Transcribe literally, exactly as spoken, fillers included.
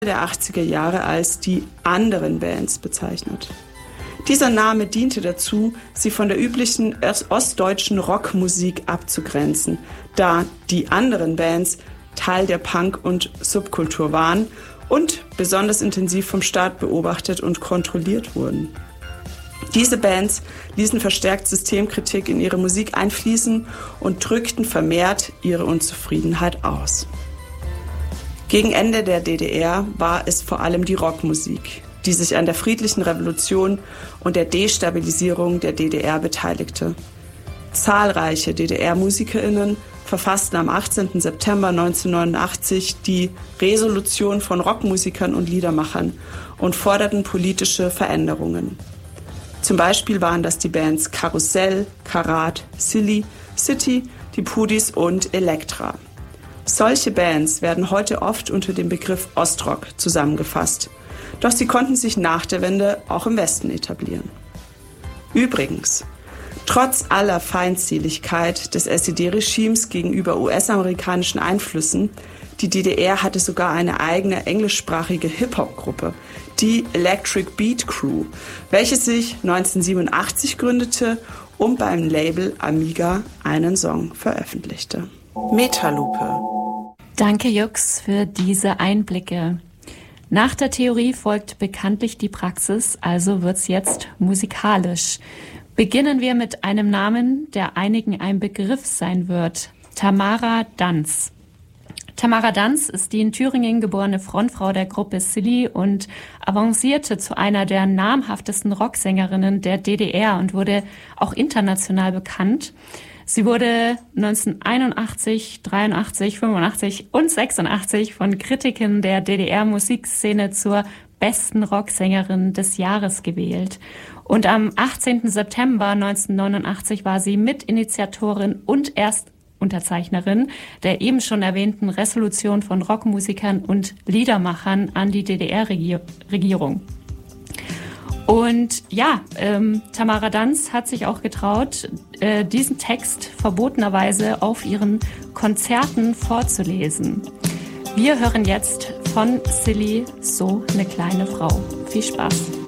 der achtziger Jahre als die anderen Bands bezeichnet. Dieser Name diente dazu, sie von der üblichen ostdeutschen Rockmusik abzugrenzen, da die anderen Bands Teil der Punk- und Subkultur waren und besonders intensiv vom Staat beobachtet und kontrolliert wurden. Diese Bands ließen verstärkt Systemkritik in ihre Musik einfließen und drückten vermehrt ihre Unzufriedenheit aus. Gegen Ende der D D R war es vor allem die Rockmusik, die sich an der friedlichen Revolution und der Destabilisierung der D D R beteiligte. Zahlreiche D D R-MusikerInnen verfassten am achtzehnten September neunzehnhundertneunundachtzig die Resolution von Rockmusikern und Liedermachern und forderten politische Veränderungen. Zum Beispiel waren das die Bands Karussell, Karat, Silly, City, die Pudis und Elektra. Solche Bands werden heute oft unter dem Begriff Ostrock zusammengefasst. Doch sie konnten sich nach der Wende auch im Westen etablieren. Übrigens, trotz aller Feindseligkeit des S E D-Regimes gegenüber U S-amerikanischen Einflüssen, die D D R hatte sogar eine eigene englischsprachige Hip-Hop-Gruppe, die Electric Beat Crew, welche sich neunzehnhundertsiebenundachtzig gründete und beim Label Amiga einen Song veröffentlichte. Metalupe. Danke, Jux, für diese Einblicke. Nach der Theorie folgt bekanntlich die Praxis, also wird's jetzt musikalisch. Beginnen wir mit einem Namen, der einigen ein Begriff sein wird. Tamara Danz. Tamara Danz ist die in Thüringen geborene Frontfrau der Gruppe Silly und avancierte zu einer der namhaftesten Rocksängerinnen der D D R und wurde auch international bekannt. Sie wurde neunzehnhunderteinundachtzig, dreiundachtzig, fünfundachtzig und sechsundachtzig von Kritikern der D D R-Musikszene zur besten Rocksängerin des Jahres gewählt. Und am achtzehnten September neunzehnhundertneunundachtzig war sie Mitinitiatorin und Erstunterzeichnerin der eben schon erwähnten Resolution von Rockmusikern und Liedermachern an die D D R-Regierung. Und ja, ähm, Tamara Danz hat sich auch getraut, äh, diesen Text verbotenerweise auf ihren Konzerten vorzulesen. Wir hören jetzt von Silly So eine kleine Frau. Viel Spaß.